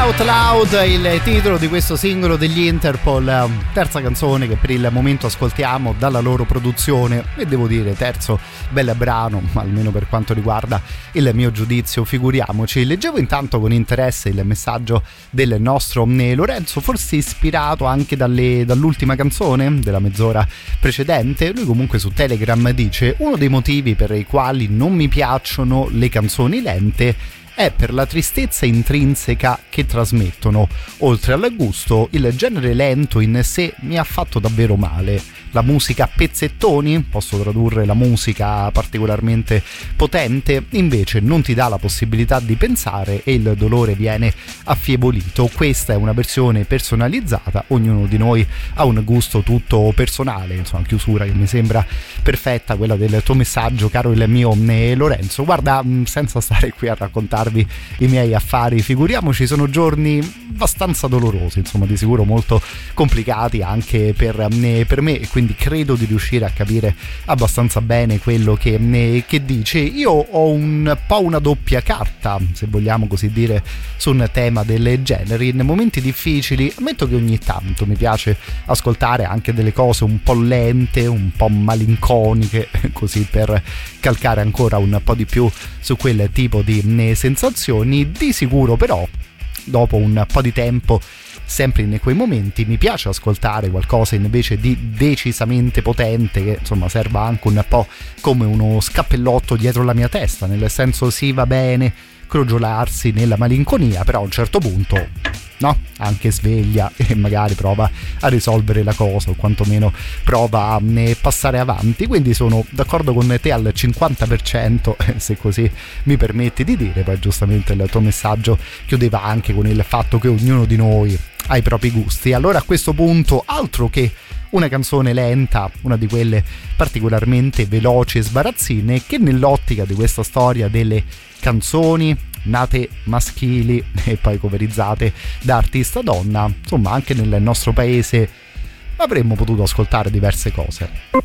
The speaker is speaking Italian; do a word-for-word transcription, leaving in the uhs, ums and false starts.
Out Loud, il titolo di questo singolo degli Interpol, terza canzone che per il momento ascoltiamo dalla loro produzione e devo dire terzo bel brano, almeno per quanto riguarda il mio giudizio, figuriamoci. Leggevo intanto con interesse il messaggio del nostro Lorenzo, forse ispirato anche dalle, dall'ultima canzone della mezz'ora precedente. Lui comunque su Telegram dice: uno dei motivi per i quali non mi piacciono le canzoni lente è per la tristezza intrinseca che trasmettono. Oltre al gusto, il genere lento in sé mi ha fatto davvero male. La musica a pezzettoni, posso tradurre la musica particolarmente potente, invece non ti dà la possibilità di pensare e il dolore viene affievolito. Questa è una versione personalizzata, ognuno di noi ha un gusto tutto personale, insomma, chiusura che mi sembra perfetta, quella del tuo messaggio, caro il mio Lorenzo. Guarda, senza stare qui a raccontarvi i miei affari, figuriamoci, sono giorni abbastanza dolorosi, insomma, di sicuro molto complicati anche per, per me, e quindi credo di riuscire a capire abbastanza bene quello che, che dice. Io ho un po' una doppia carta, se vogliamo così dire, su un tema del genere. In momenti difficili ammetto che ogni tanto mi piace ascoltare anche delle cose un po' lente, un po' malinconiche, così per calcare ancora un po' di più su quel tipo di sensazioni. Di sicuro però dopo un po' di tempo, sempre in quei momenti, mi piace ascoltare qualcosa invece di decisamente potente, che insomma serva anche un po' come uno scappellotto dietro la mia testa, nel senso sì, va bene crogiolarsi nella malinconia, però a un certo punto no, anche sveglia e magari prova a risolvere la cosa, o quantomeno prova a passare avanti. Quindi sono d'accordo con te al cinquanta per cento, se così mi permetti di dire. Poi giustamente il tuo messaggio chiudeva anche con il fatto che ognuno di noi ha i propri gusti. Allora a questo punto, altro che una canzone lenta, una di quelle particolarmente veloci e sbarazzine, che nell'ottica di questa storia delle canzoni nate maschili e poi coverizzate da artista donna, insomma anche nel nostro paese avremmo potuto ascoltare diverse cose.